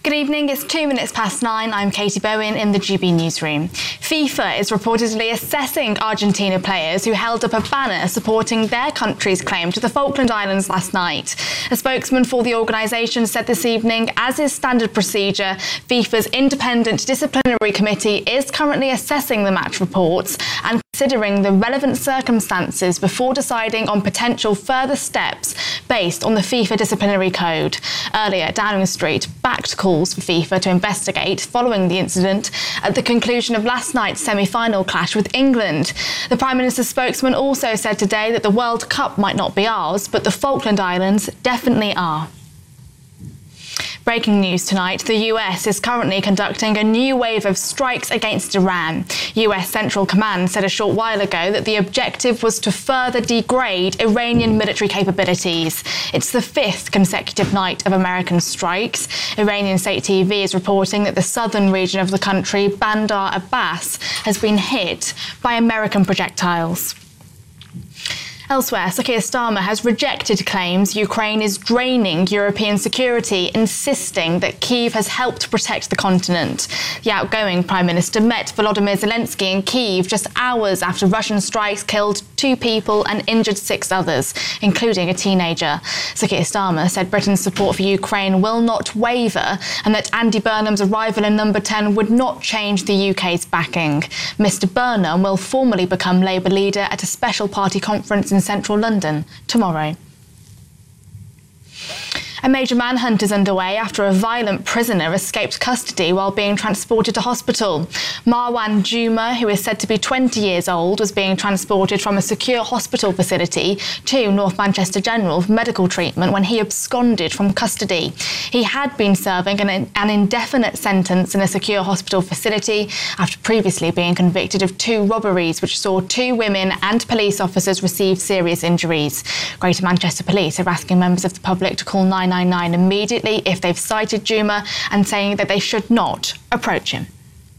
Good evening, it's 2 minutes past 9. I'm Katie Bowen in the GB newsroom. FIFA is reportedly assessing Argentina players who held up a banner supporting their country's claim to the Falkland Islands last night. A spokesman for the organisation said this evening, as is standard procedure, FIFA's independent disciplinary committee is currently assessing the match reports and considering the relevant circumstances before deciding on potential further steps based on the FIFA disciplinary code. Earlier, Downing Street backed calls for FIFA to investigate following the incident at the conclusion of last night's semi-final clash with England. The Prime Minister's spokesman also said today that the World Cup might not be ours, but the Falkland Islands definitely are. Breaking news tonight, the US is currently conducting a new wave of strikes against Iran. US Central Command said a short while ago that the objective was to further degrade Iranian military capabilities. It's the fifth consecutive night of American strikes. Iranian state TV is reporting that the southern region of the country, Bandar Abbas, has been hit by American projectiles. Elsewhere, Sir Keir Starmer has rejected claims Ukraine is draining European security, insisting that Kyiv has helped protect the continent. The outgoing Prime Minister met Volodymyr Zelensky in Kyiv just hours after Russian strikes killed 2 people and injured 6 others, including a teenager. Sir Keir Starmer said Britain's support for Ukraine will not waver and that Andy Burnham's arrival in Number 10 would not change the UK's backing. Mr Burnham will formally become Labour leader at a special party conference in central London tomorrow. A major manhunt is underway after a violent prisoner escaped custody while being transported to hospital. Marwan Juma, who is said to be 20 years old, was being transported from a secure hospital facility to North Manchester General for medical treatment when he absconded from custody. He had been serving an indefinite sentence in a secure hospital facility after previously being convicted of 2 robberies which saw 2 women and police officers receive serious injuries. Greater Manchester Police are asking members of the public to call 999 immediately if they've sighted Juma and saying that they should not approach him.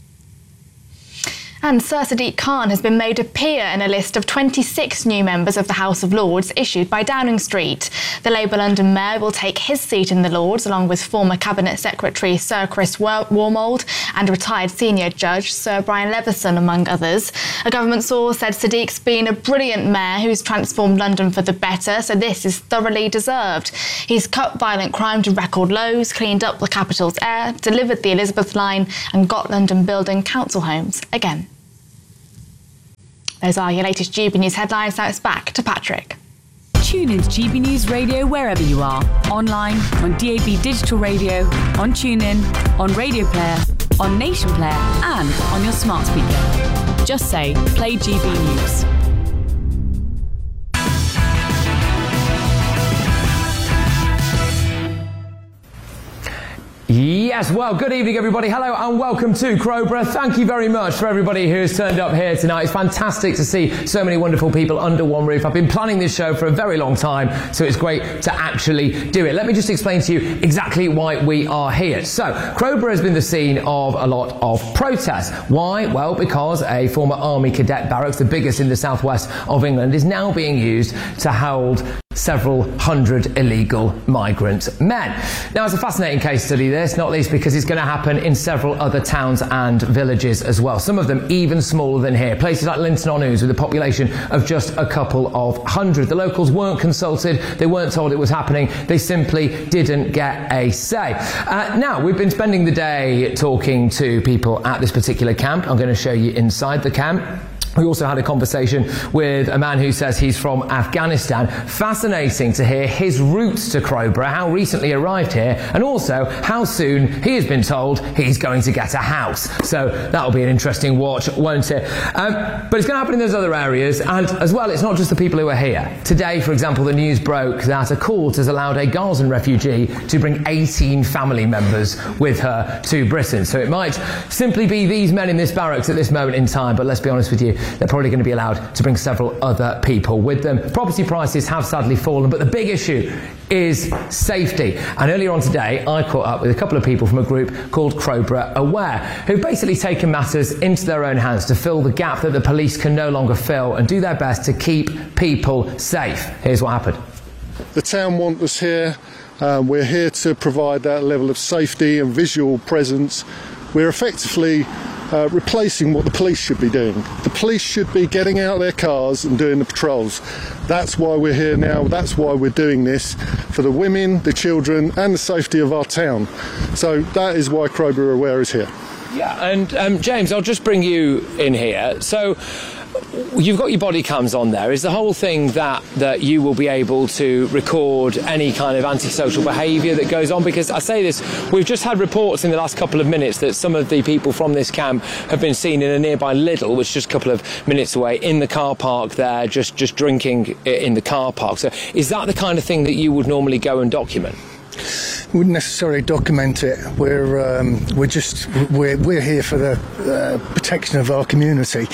And Sir Sadiq Khan has been made a peer in a list of 26 new members of the House of Lords issued by Downing Street. The Labour London Mayor will take his seat in the Lords along with former Cabinet Secretary Sir Chris Wormold and retired senior judge Sir Brian Leveson, among others. A government source said Sadiq's been a brilliant mayor who's transformed London for the better, so this is thoroughly deserved. He's cut violent crime to record lows, cleaned up the capital's air, delivered the Elizabeth line and got London building council homes again. Those are your latest GB News headlines. Now it's back to Patrick. Tune into GB News Radio wherever you are. Online, on DAB Digital Radio, on TuneIn, on Radio Player, on Nation Player and on your smart speaker. Just say, play GB News. Yes, well, good evening, everybody. Hello and welcome to Crowborough. Thank you very much for everybody who has turned up here tonight. It's fantastic to see so many wonderful people under one roof. I've been planning this show for a very long time, so it's great to actually do it. Let me just explain to you exactly why we are here. So, Crowborough has been the scene of a lot of protests. Why? Well, because a former army cadet barracks, the biggest in the southwest of England, is now being used to hold several hundred illegal migrant men. Now, it's a fascinating case study, this, not least because it's going to happen in several other towns and villages as well, some of them even smaller than here, places like Linton-on-Ouse with a population of just a couple of hundred. The locals weren't consulted, they weren't told it was happening, they simply didn't get a say. Now, we've been spending the day talking to people at this particular camp. I'm going to show you inside the camp. We also had a conversation with a man who says he's from Afghanistan. Fascinating to hear his roots to Crowborough, how recently he arrived here, and also how soon he has been told he's going to get a house. So that'll be an interesting watch, won't it? But it's going to happen in those other areas, and as well, it's not just the people who are here. Today, for example, the news broke that a court has allowed a Gazan refugee to bring 18 family members with her to Britain. So it might simply be these men in this barracks at this moment in time, but let's be honest with you, they're probably going to be allowed to bring several other people with them. Property prices have sadly fallen, but the big issue is safety. And earlier on today, I caught up with a couple of people from a group called Crowborough Aware, who've basically taken matters into their own hands to fill the gap that the police can no longer fill and do their best to keep people safe. Here's what happened. The town want us here We're here to provide that level of safety and visual presence. We're effectively replacing what the police should be doing. The police should be getting out of their cars and doing the patrols. That's why we're here now. That's why we're doing this, for the women, the children and the safety of our town. So that is why Crowborough Aware is here. Yeah, and James, I'll just bring you in here. So you've got your body cams on there. Is the whole thing that you will be able to record any kind of antisocial behaviour that goes on? Because I say this, we've just had reports in the last couple of minutes that some of the people from this camp have been seen in a nearby Lidl, which is just a couple of minutes away, in the car park there, just drinking in the car park. So is that the kind of thing that you would normally go and document? We wouldn't necessarily document it. We're here for the protection of our community.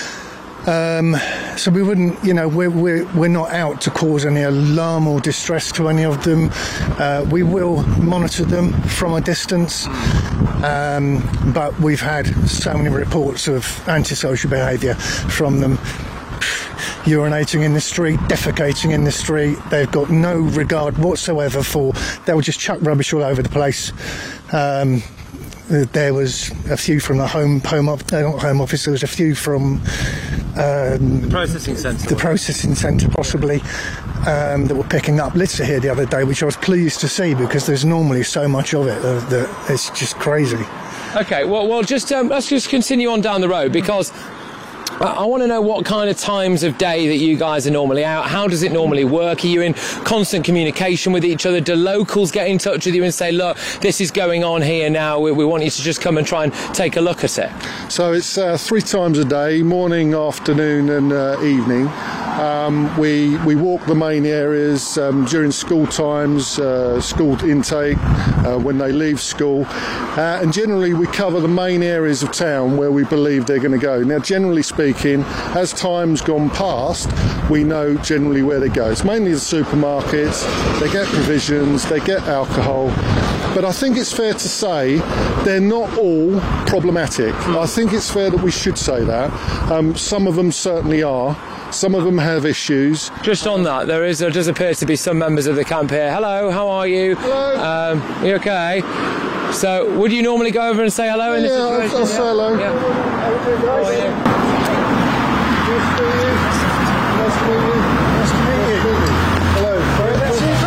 So we wouldn't, we're not out to cause any alarm or distress to any of them. We will monitor them from a distance, but we've had so many reports of antisocial behaviour from them. Urinating in the street, defecating in the street. They've got no regard whatsoever for. They'll just chuck rubbish all over the place. There was a few from the not home office. There was a few from the processing centre. The processing centre, possibly, that were picking up litter here the other day, which I was pleased to see because there's normally so much of it that it's just crazy. Okay, well, just let's just continue on down the road, because I want to know what kind of times of day that you guys are normally out. How does it normally work? Are you in constant communication with each other? Do locals get in touch with you and say, look, this is going on here now, we want you to just come and try and take a look at it? So it's 3 times a day, morning, afternoon and evening. We walk the main areas during school times, school intake, when they leave school, and generally we cover the main areas of town where we believe they're going to go. Now, generally speaking, as time's gone past, we know generally where they go. It's mainly the supermarkets. They get provisions, they get alcohol, but I think it's fair to say they're not all problematic. I think it's fair that we should say that. Some of them certainly are. Some of them have issues. Just on that, there does appear to be some members of the camp here. Hello, how are you? Hello. You okay? So, would you normally go over and say hello in this situation? I'll say hello. Yeah. How are you? Nice to meet you. Nice to meet you. Nice to meet you. Hello. Sorry, that's it.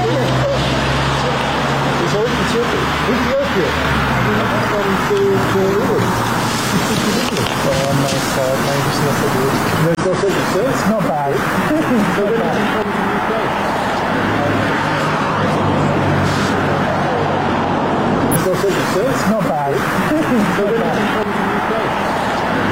Who did you work with? I'm going to Italy. It's not bad. It's not bad.